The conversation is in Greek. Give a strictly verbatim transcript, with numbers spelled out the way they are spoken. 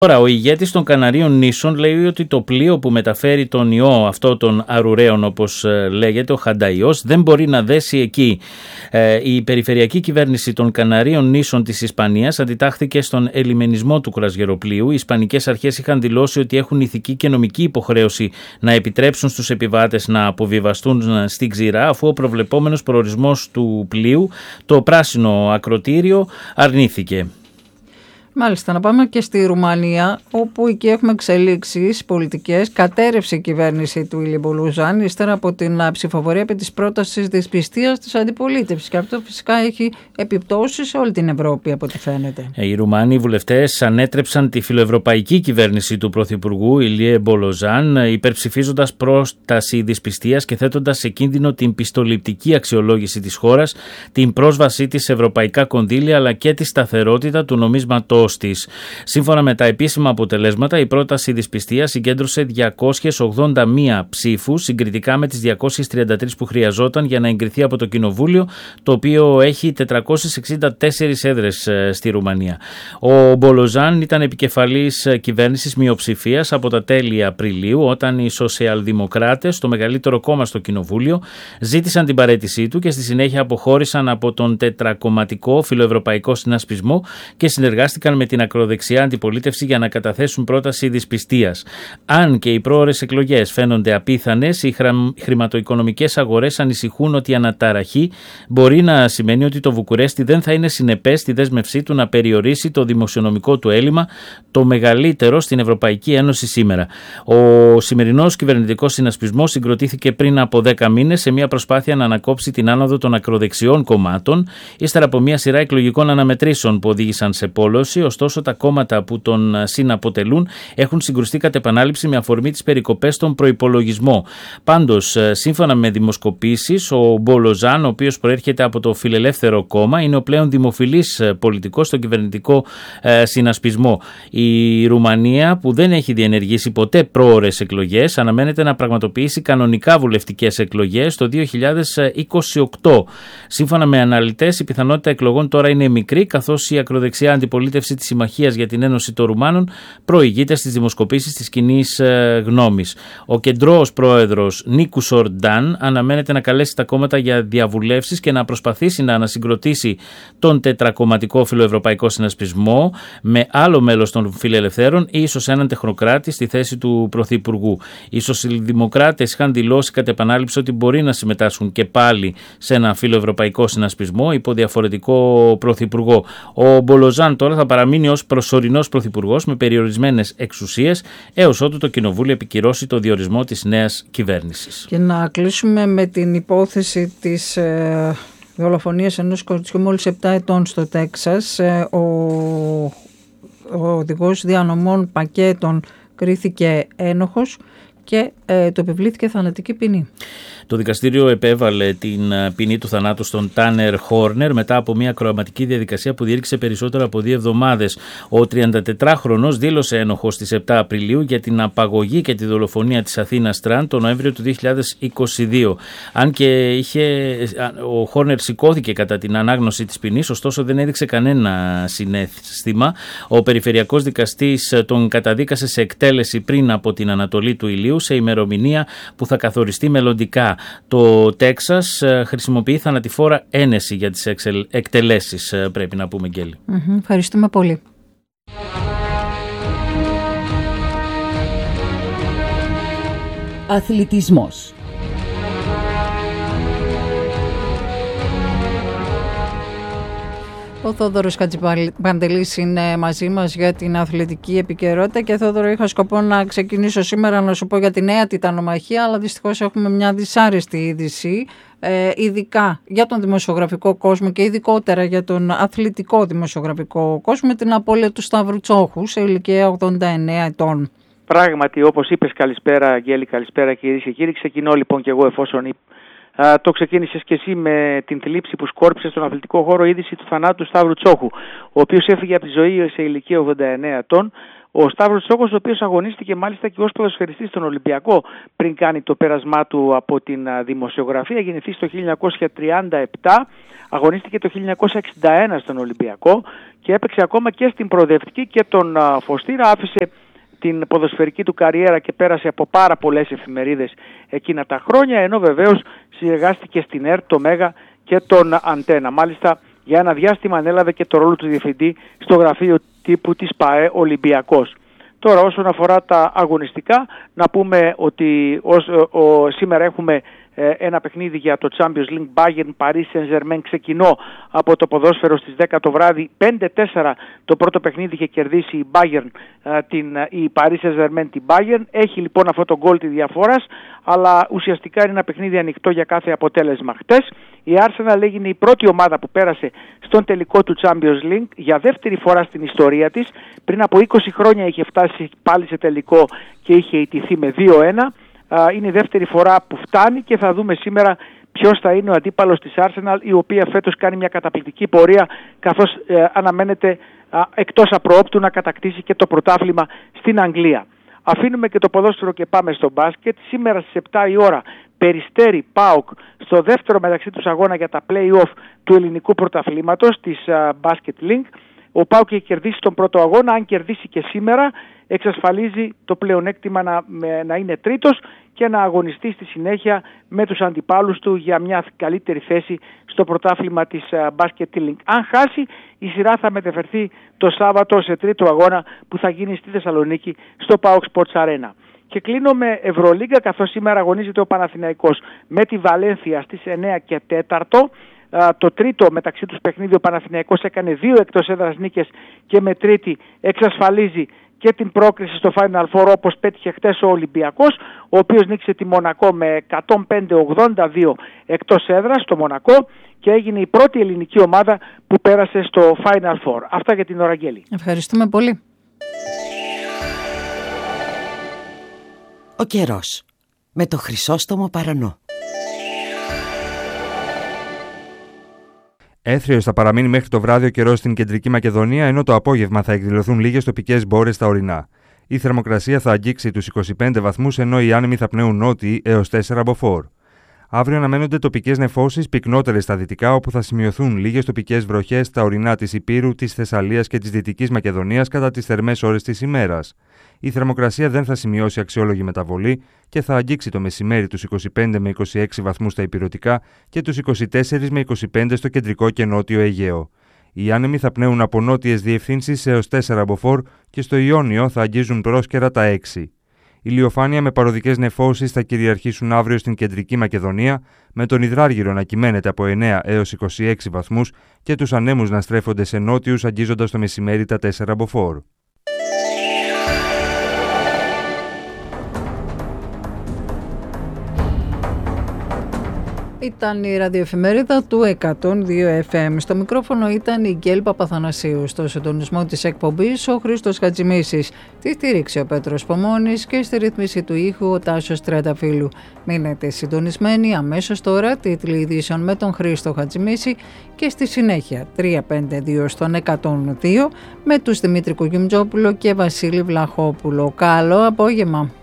Τώρα, ο ηγέτης των Καναρίων νήσων λέει ότι το πλοίο που μεταφέρει τον ιό αυτό των αρουραίων, όπως λέγεται, ο Χανταϊός, δεν μπορεί να δέσει εκεί. Ε, η περιφερειακή κυβέρνηση των Καναρίων νήσων της Ισπανίας αντιτάχθηκε στον ελιμενισμό του κρουαζιεροπλοίου. Οι ισπανικές αρχές είχαν δηλώσει ότι έχουν ηθική και νομική υποχρέωση να επιτρέψουν στους επιβάτες να αποβιβαστούν στην ξηρά, αφού ο προβλεπόμενος προορισμός του πλοίου, το πράσινο ακρωτήριο, αρνήθηκε. Μάλιστα, να πάμε και στη Ρουμανία, όπου εκεί έχουμε εξελίξεις πολιτικές. Κατέρευσε η κυβέρνηση του Ηλία Μπολοζάν ύστερα από την ψηφοφορία επί της πρότασης δυσπιστίας της αντιπολίτευσης. Και αυτό φυσικά έχει επιπτώσεις σε όλη την Ευρώπη, από ό,τι φαίνεται. Οι Ρουμάνοι βουλευτές ανέτρεψαν τη φιλοευρωπαϊκή κυβέρνηση του Πρωθυπουργού Ηλία Μπολοζάν, υπερψηφίζοντας πρόταση δυσπιστίας και θέτοντας σε κίνδυνο την πιστοληπτική αξιολόγηση της χώρας, την πρόσβασή της σε ευρωπαϊκά κονδύλια αλλά και τη σταθερότητα του νομίσματος της. Σύμφωνα με τα επίσημα αποτελέσματα, η πρόταση δυσπιστίας συγκέντρωσε διακόσιες ογδόντα μία ψήφους, συγκριτικά με τις διακόσιες τριάντα τρεις που χρειαζόταν για να εγκριθεί από το Κοινοβούλιο, το οποίο έχει τετρακόσιες εξήντα τέσσερις έδρες στη Ρουμανία. Ο Μπολοζάν ήταν επικεφαλής κυβέρνησης μειοψηφίας από τα τέλη Απριλίου, όταν οι σοσιαλδημοκράτες, το μεγαλύτερο κόμμα στο Κοινοβούλιο, ζήτησαν την παραίτησή του και στη συνέχεια αποχώρησαν από τον τετρακομματικό φιλοευρωπαϊκό συνασπισμό και συνεργάστηκαν με την ακροδεξιά αντιπολίτευση για να καταθέσουν πρόταση δυσπιστίας. Αν και οι πρόορες εκλογές φαίνονται απίθανες, οι χρηματοοικονομικές αγορές ανησυχούν ότι η αναταραχή μπορεί να σημαίνει ότι το Βουκουρέστι δεν θα είναι συνεπές στη δέσμευσή του να περιορίσει το δημοσιονομικό του έλλειμμα, το μεγαλύτερο στην Ευρωπαϊκή Ένωση σήμερα. Ο σημερινός κυβερνητικός συνασπισμός συγκροτήθηκε πριν από δέκα μήνες σε μια προσπάθεια να ανακόψει την άνοδο των ακροδεξιών κομμάτων, ύστερα από μια σειρά εκλογικών αναμετρήσεων που οδήγησαν σε πόλωση. Ωστόσο, τα κόμματα που τον συναποτελούν έχουν συγκρουστεί κατ' επανάληψη με αφορμή τις περικοπές στον προϋπολογισμό. Πάντως, σύμφωνα με δημοσκοπήσεις, ο Μπολοζάν, ο οποίος προέρχεται από το Φιλελεύθερο Κόμμα, είναι ο πλέον δημοφιλής πολιτικός στον κυβερνητικό συνασπισμό. Η Ρουμανία, που δεν έχει διενεργήσει ποτέ πρόορες εκλογές, αναμένεται να πραγματοποιήσει κανονικά βουλευτικές εκλογές το δύο χιλιάδες είκοσι οκτώ. Σύμφωνα με αναλυτές, η πιθανότητα εκλογών τώρα είναι μικρή, καθώς η ακροδεξιά αντιπολίτευση της Συμμαχίας για την Ένωση των Ρουμάνων προηγείται στις δημοσκοπήσεις της κοινής γνώμης. Ο κεντρώος πρόεδρος Νίκου Ορντάν αναμένεται να καλέσει τα κόμματα για διαβουλεύσεις και να προσπαθήσει να ανασυγκροτήσει τον τετρακομματικό φιλοευρωπαϊκό συνασπισμό με άλλο μέλος των φιλελευθέρων ή ίσως έναν τεχνοκράτη στη θέση του Πρωθυπουργού. Οι σοσιαλδημοκράτες είχαν δηλώσει κατ' επανάληψη ότι μπορεί να συμμετάσχουν και πάλι σε ένα φιλοευρωπαϊκό συνασπισμό υπό διαφορετικό πρωθυπουργό. Ο Μπολοζάν τώρα θα παραμείνει ως προσωρινός πρωθυπουργός με περιορισμένες εξουσίες έως ότου το Κοινοβούλιο επικυρώσει το διορισμό της νέας κυβέρνησης. Και να κλείσουμε με την υπόθεση της ε, δολοφονίας ενός κοριτσιού μόλις επτά ετών στο Τέξας. Ε, ο, ο οδηγός διανομών πακέτων κρίθηκε ένοχος και ε, το επιβλήθηκε θανατική ποινή. Το δικαστήριο επέβαλε την ποινή του θανάτου στον Τάνερ Χόρνερ μετά από μια ακροαματική διαδικασία που διήρκησε περισσότερο από δύο εβδομάδες. Ο τριαντατετράχρονος δήλωσε ένοχος στις επτά Απριλίου για την απαγωγή και τη δολοφονία της Αθήνας Τραν τον Νοέμβριο του δύο χιλιάδες είκοσι δύο. Αν και είχε, ο Χόρνερ σηκώθηκε κατά την ανάγνωση της ποινής, ωστόσο δεν έδειξε κανένα συναίσθημα. Ο περιφερειακός δικαστής τον καταδίκασε σε εκτέλεση πριν από την ανατολή του ηλίου σε ημερομηνία που θα καθοριστεί μελλοντικά. Το Τέξας χρησιμοποιεί θανατηφόρα ένεση για τις εκτελέσεις, πρέπει να πούμε, Γκέλη. Mm-hmm, ευχαριστούμε πολύ. Αθλητισμός. Ο Θόδωρος Χατζηπαντελής είναι μαζί μας για την αθλητική επικαιρότητα και Θόδωρο, είχα σκοπό να ξεκινήσω σήμερα να σου πω για τη νέα τιτανομαχία, αλλά δυστυχώς έχουμε μια δυσάρεστη είδηση, ε, ειδικά για τον δημοσιογραφικό κόσμο και ειδικότερα για τον αθλητικό δημοσιογραφικό κόσμο, με την απώλεια του Σταύρου Τσόχου σε ηλικία ογδόντα εννέα ετών. Πράγματι, όπως είπες, καλησπέρα Αγγέλη, καλησπέρα κυρίες και κύριοι. Ξεκινώ λοιπόν και εγώ, εφόσον Uh, το ξεκίνησες και εσύ, με την θλίψη που σκόρπισε στον αθλητικό χώρο είδηση του θανάτου του Σταύρου Τσόχου, ο οποίος έφυγε από τη ζωή σε ηλικία ογδόντα εννέα ετών. Ο Σταύρος Τσόκος, ο οποίος αγωνίστηκε μάλιστα και ως ποδοσφαιριστής στον Ολυμπιακό πριν κάνει το πέρασμά του από την δημοσιογραφία, γεννηθεί στο χίλια εννιακόσια τριάντα επτά, αγωνίστηκε το χίλια εννιακόσια εξήντα ένα στον Ολυμπιακό και έπαιξε ακόμα και στην προοδευτική και τον Φωστήρα. Άφησε την ποδοσφαιρική του καριέρα και πέρασε από πάρα πολλές εφημερίδες εκείνα τα χρόνια, ενώ βεβαίως συνεργάστηκε στην ΕΡΤ, το Μέγα και τον Αντένα. Μάλιστα για ένα διάστημα ανέλαβε και το ρόλο του διευθυντή στο γραφείο τύπου της ΠΑΕ Ολυμπιακός. Τώρα όσον αφορά τα αγωνιστικά, να πούμε ότι ως, ο, σήμερα έχουμε ε, ένα παιχνίδι για το Champions League Bayern Paris Saint-Germain. Ξεκινώ από το ποδόσφαιρο στις δέκα το βράδυ, πέντε τέσσερα το πρώτο παιχνίδι είχε κερδίσει η Bayern, ε, την, η Paris Saint-Germain την Bayern. Έχει λοιπόν αυτό το γκολ τη διαφόρας, αλλά ουσιαστικά είναι ένα παιχνίδι ανοιχτό για κάθε αποτέλεσμα. Χτες η Arsenal έγινε η πρώτη ομάδα που πέρασε στον τελικό του Champions League για δεύτερη φορά στην ιστορία της. Πριν από είκοσι χρόνια είχε φτάσει πάλι σε τελικό και είχε ιτηθεί με δύο ένα. Είναι η δεύτερη φορά που φτάνει και θα δούμε σήμερα ποιος θα είναι ο αντίπαλος της Arsenal, η οποία φέτος κάνει μια καταπληκτική πορεία, καθώς ε, αναμένεται α, εκτός απροόπτου να κατακτήσει και το πρωτάθλημα στην Αγγλία. Αφήνουμε και το ποδόσφαιρο και πάμε στο μπάσκετ. Σήμερα στις επτά η ώρα Περιστέρι ΠΑΟΚ στο δεύτερο μεταξύ τους αγώνα για τα play-off του ελληνικού πρωταθλήματος της uh, Basket Link. Ο ΠΑΟΚ έχει κερδίσει τον πρώτο αγώνα, αν κερδίσει και σήμερα εξασφαλίζει το πλεονέκτημα να, να είναι τρίτος και να αγωνιστεί στη συνέχεια με τους αντιπάλους του για μια καλύτερη θέση στο πρωτάθλημα της uh, Basket Link. Αν χάσει, η σειρά θα μεταφερθεί το Σάββατο σε τρίτο αγώνα που θα γίνει στη Θεσσαλονίκη στο ΠΑΟΚ Sports Arena. Και κλείνω με Ευρωλίγκα, καθώς σήμερα αγωνίζεται ο Παναθηναϊκός με τη Βαλένθια στις εννέα και τέσσερα. Το τρίτο μεταξύ τους παιχνίδι ο Παναθηναϊκός έκανε δύο εκτός έδρας νίκες και με τρίτη εξασφαλίζει και την πρόκριση στο Final Four, όπως πέτυχε χτες ο Ολυμπιακός, ο οποίος νίκησε τη Μονακό με εκατόν πέντε ογδόντα δύο εκτός έδρας στο Μονακό και έγινε η πρώτη ελληνική ομάδα που πέρασε στο Final Four. Αυτά για την ώρα, Αγγέλη. Ευχαριστούμε πολύ. Ο καιρός με το Χρυσόστομο Παρανό. Έθριος θα παραμείνει μέχρι το βράδυ ο καιρός στην Κεντρική Μακεδονία, ενώ το απόγευμα θα εκδηλωθούν λίγες τοπικές μπόρες στα ορεινά. Η θερμοκρασία θα αγγίξει τους είκοσι πέντε βαθμούς, ενώ οι άνεμοι θα πνέουν νότιοι έως τέσσερα μποφόρ. Αύριο αναμένονται τοπικές νεφώσεις, πυκνότερες στα δυτικά, όπου θα σημειωθούν λίγες τοπικές βροχές στα ορεινά της Ηπείρου, της Θεσσαλίας και της Δυτικής Μακεδονίας κατά τις θερμές ώρες της ημέρας. Η θερμοκρασία δεν θα σημειώσει αξιόλογη μεταβολή και θα αγγίξει το μεσημέρι τους είκοσι πέντε με είκοσι έξι βαθμούς στα ηπειρωτικά και τους είκοσι τέσσερα με είκοσι πέντε στο κεντρικό και νότιο Αιγαίο. Οι άνεμοι θα πνέουν από νότιες διευθύνσεις έως τέσσερα μποφόρ και στο Ιόνιο θα αγγίζουν πρόσκαιρα τα έξι. Ηλιοφάνεια με παροδικές νεφώσεις θα κυριαρχήσουν αύριο στην Κεντρική Μακεδονία, με τον υδράργυρο να κυμαίνεται από εννέα έως είκοσι έξι βαθμούς και τους ανέμους να στρέφονται σε νότιους αγγίζοντας το μεσημέρι τα τέσσερα μποφόρ. Ήταν η ραδιοεφημερίδα του εκατόν δύο εφ εμ. Στο μικρόφωνο ήταν η Γκέλ Παπαθανασίου. Στο συντονισμό της εκπομπής ο Χρήστος Χατζημίσης. Τη στήριξε ο Πέτρος Πομώνης και στη ρύθμιση του ήχου ο Τάσος Τριανταφύλου. Μείνετε συντονισμένοι. Αμέσως τώρα τίτλοι ειδήσεων με τον Χρήστο Χατζημίση και στη συνέχεια τριακόσια πενήντα δύο στον εκατόν δύο με τους Δημήτρη Κουγιουμτζόπουλο και Βασίλη Βλαχόπουλο. Καλό απόγευμα.